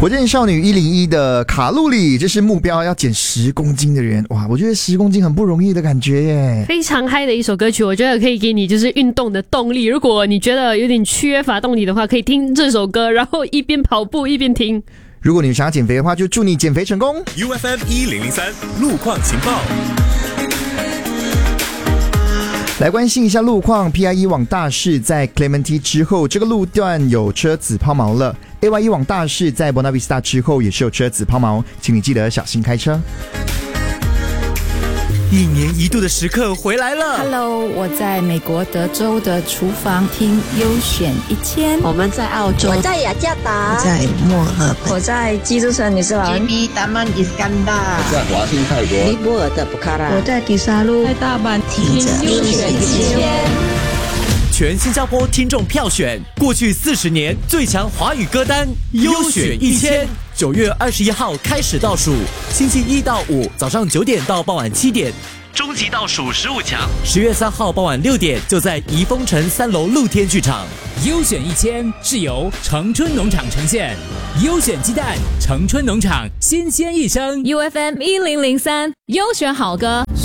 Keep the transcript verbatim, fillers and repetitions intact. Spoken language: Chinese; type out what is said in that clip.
火箭少女一零一的卡路里，这是目标要减十公斤的人。哇，我觉得十公斤很不容易的感觉耶。 非常嗨的一首歌曲，我觉得可以给你就是运动的动力。如果你觉得有点缺乏动力的话，可以听这首歌，然后一边跑步一边听。 如果你想要减肥的话，就祝你减肥成功。 U F M 一零零三路况情报。 来关心一下路况 ，P I 一往大市在 Clementi 之后，这个路段有车子抛锚了。A Y 一往大市在 Buona Vista 之后也是有车子抛锚，请你记得小心开车。 一年一度的时刻回来了。 Hello， 我在美国德州的厨房听优选一千。 我们在澳洲， 我在雅加达， 我在墨尔本， 我在基督城女士兰 J B 达曼伊斯干达， 我在华欣泰国， 尼泊尔的布卡拉， 我在迪沙路，在大阪听着优选一千。 全新加坡听众票选过去四十年最强华语歌单优选一千，九月二十一号开始倒数，星期一到五早上九点到傍晚七点，终极倒数十五强，十月三号傍晚六点就在怡丰城三楼露天剧场。 优选一千是由城春农场呈现，优选鸡蛋，城春农场新鲜一生。 U F M 一零零三优选好歌。